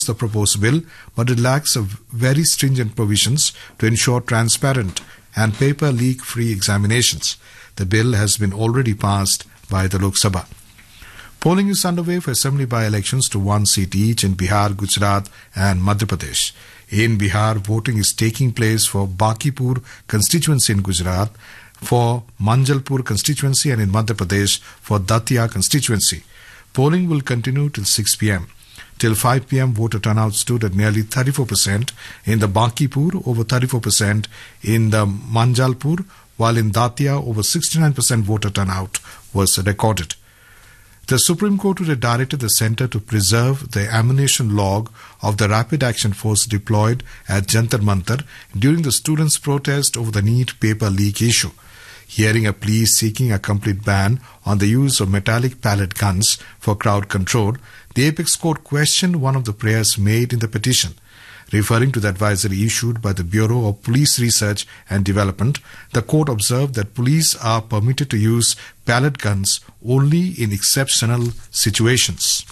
the proposed bill, but it lacks very stringent provisions to ensure transparent and paper leak-free examinations. The bill has been already passed by the Lok Sabha. Polling is underway for assembly by-elections to one seat each in Bihar, Gujarat and Madhya Pradesh. In Bihar, voting is taking place for Bakipur constituency in Gujarat, for Manjalpur constituency, and in Madhya Pradesh for Datia constituency. Polling will continue till 6 p.m. Till 5 p.m., voter turnout stood at nearly 34% in the Bakipur, over 34% in the Manjalpur, while in Datia, over 69% voter turnout was recorded. The Supreme Court today directed the centre to preserve the ammunition log of the Rapid Action Force deployed at Jantar Mantar during the students' protest over the NEET paper leak issue. Hearing a plea seeking a complete ban on the use of metallic pellet guns for crowd control, the Apex Court questioned one of the prayers made in the petition. Referring to the advisory issued by the Bureau of Police Research and Development, the court observed that police are permitted to use pellet guns only in exceptional situations.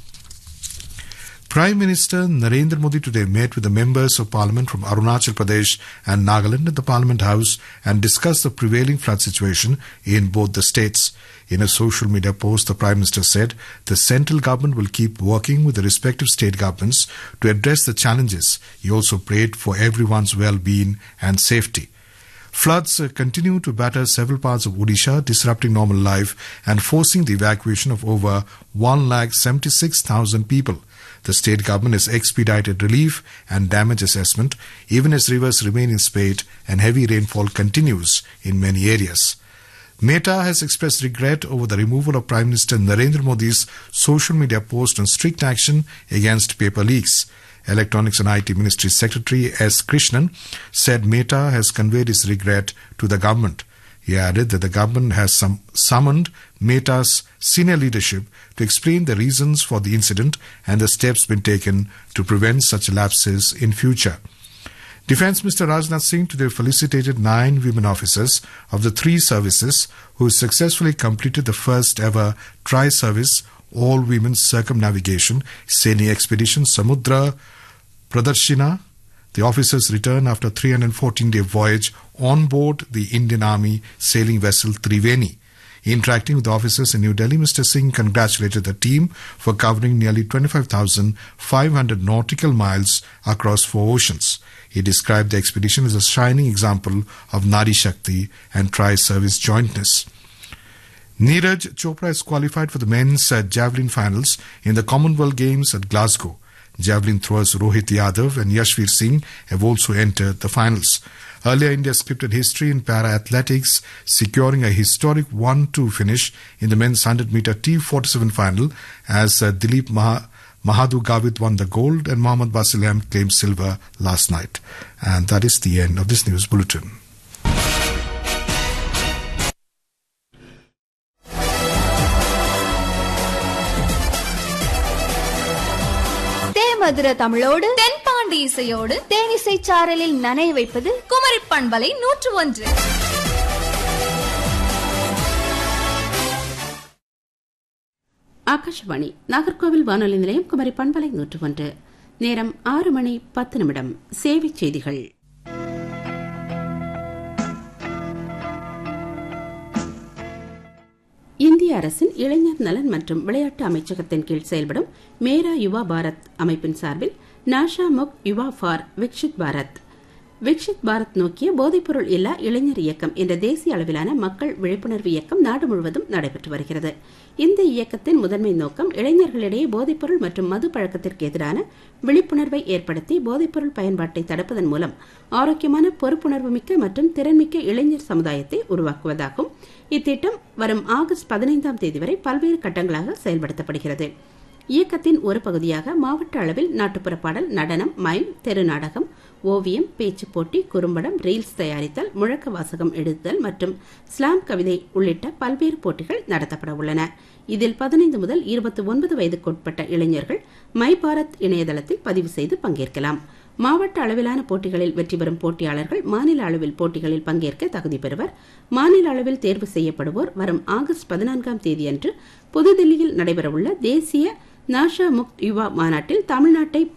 Prime Minister Narendra Modi today met with the members of Parliament from Arunachal Pradesh and Nagaland at the Parliament House and discussed the prevailing flood situation in both the states. In a social media post, the Prime Minister said the central government will keep working with the respective state governments to address the challenges. He also prayed for everyone's well-being and safety. Floods continue to batter several parts of Odisha, disrupting normal life and forcing the evacuation of over 176,000 people. The state government has expedited relief and damage assessment, even as rivers remain in spate and heavy rainfall continues in many areas. Meta has expressed regret over the removal of Prime Minister Narendra Modi's social media post on strict action against paper leaks. Electronics and IT Ministry Secretary S. Krishnan said Meta has conveyed his regret to the government. He added that the government has summoned Meta's senior leadership to explain the reasons for the incident and the steps being taken to prevent such lapses in future. Defence Minister Rajnath Singh today felicitated 9 women officers of the 3 services who successfully completed the first ever tri-service all-women circumnavigation sailing expedition Samudra Pradarshina. The officers returned after a 314-day voyage on board the Indian Army sailing vessel Triveni. Interacting with the officers in New Delhi, Mr. Singh congratulated the team for covering nearly 25,500 nautical miles across 4 oceans. He described the expedition as a shining example of Nari Shakti and tri-service jointness. Neeraj Chopra is qualified for the men's javelin finals in the Commonwealth Games at Glasgow. Javelin throwers Rohit Yadav and Yashveer Singh have also entered the finals. Earlier, India scripted history in para-athletics, securing a historic 1-2 finish in the men's 100-meter T47 final as Dilip Mahadu Gavit won the gold and Mohammad Basil Ahmed claimed silver last night. And that is the end of this news bulletin. மதுர தமிழோடு தென்பாண்டி இசையோடு தேனிசை சாரலில் நனைய வைப்பது குமரி பண்பலை 101. ஆகாஷவாணி நாகர்கோவில் வானொலி நிலையம் குமரி பண்பலை 101. நேரம் 6:10. சேவை செய்திகள். இந்திய அரசின் இளைஞர் நலன் மற்றும் விளையாட்டு அமைச்சகத்தின் கீழ் செயல்படும் மேரா யுவா பாரத் அமைப்பின் சார்பில் நாஷா முக் யுவா ஃபார் விக்ஷித் பாரத் நோக்கிய போதைப்பொருள் இல்லா இளைஞர் இயக்கம் என்ற தேசிய அளவிலான மக்கள் விழிப்புணர்வு இயக்கம் நாடு முழுவதும் நடைபெற்று வருகிறது. இந்த இயக்கத்தின் முதன்மை நோக்கம் இளைஞர்களிடையே போதைப்பொருள் மற்றும் மது பழக்கத்திற்கு எதிரான விழிப்புணர்வை ஏற்படுத்தி போதைப்பொருள் பயன்பாட்டை தடுப்பதன் மூலம் ஆரோக்கியமான பொறுப்புணர்வுமிக்க மற்றும் திறன்மிக்க இளைஞர் சமுதாயத்தை உருவாக்குவதாகும். இத்திட்டம் வரும் ஆகஸ்ட் 15 வரை பல்வேறு கட்டங்களாக செயல்படுத்தப்படுகிறது. இயக்கத்தின் ஒரு பகுதியாக மாவட்ட அளவில் நாட்டுப்புற பாடல், நடனம், மைம், தெரு நாடகம், ஓவியம், பேச்சு போட்டி, குறும்படம், ரீல்ஸ் தயாரித்தல், முழக்க வாசகம் எழுதுதல் மற்றும் ஸ்லாம் கவிதை உள்ளிட்ட பல்வேறு போட்டிகள் நடத்தப்பட உள்ளன. இதில் 15 முதல் 29 வயதுக்குட்பட்ட இளைஞர்கள் மை பாரத் இணையதளத்தில் பதிவு செய்து பங்கேற்கலாம். மாவட்ட அளவிலான போட்டிகளில் வெற்றி பெறும் போட்டியாளர்கள் மாநில அளவில் போட்டிகளில் பங்கேற்க தகுதி பெறுவர். மாநில அளவில் தேர்வு செய்யப்படுவோர் வரும் ஆகஸ்ட் 14 அன்று புதுதில்லியில் நடைபெறவுள்ள தேசிய நாஷா முக்த் யுவா மாநாட்டில் தமிழ்நாட்டை